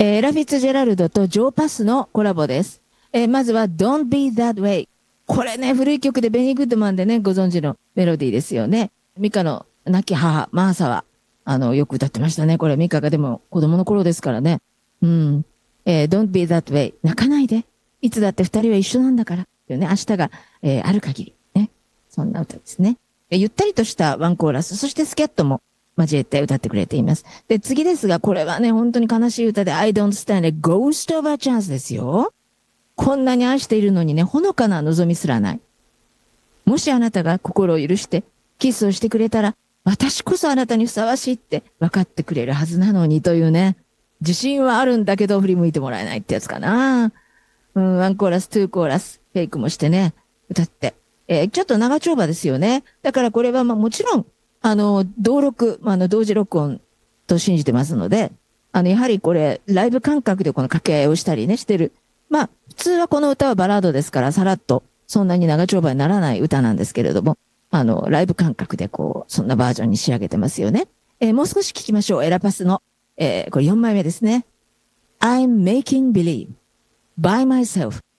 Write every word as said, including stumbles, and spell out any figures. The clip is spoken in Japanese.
えー、エラ・フィッツジェラルドとジョー・パスのコラボです。えー、まずは Don't Be That Way。これね、古い曲でベニー・グッドマンでね、ご存知のメロディーですよね。ミカの亡き母、マーサは、あの、よく歌ってましたね。これ、ミカがでも子供の頃ですからね。うん。えー、Don't Be That Way。泣かないで。いつだって二人は一緒なんだから。よね、明日が、えー、ある限り。ね。そんな歌ですね。えー、ゆったりとしたワンコーラス、そしてスキャットも交えて歌ってくれています。で、次ですが、これはね、本当に悲しい歌で I don't stand a ghost of a chance ですよ。こんなに愛しているのにね、ほのかな望みすらない。もしあなたが心を許してキスをしてくれたら、私こそあなたにふさわしいって分かってくれるはずなのにというね。自信はあるんだけど振り向いてもらえないってやつかな。うん、ワンコーラス、ツーコーラス、フェイクもしてね、歌って。えーちょっと長丁場ですよね。だからこれはまあもちろん、あの、同録、まあ、あの、同時録音と信じてますので、あの、やはりこれ、ライブ感覚でこの掛け合いをしたりね、してる。まあ、普通はこの歌はバラードですから、さらっと、そんなに長丁場にならない歌なんですけれども、あの、ライブ感覚でこう、そんなバージョンに仕上げてますよね。えーもう少し聞きましょう。エラパスの、えーこれよんまいめですね。I'm making believe by myself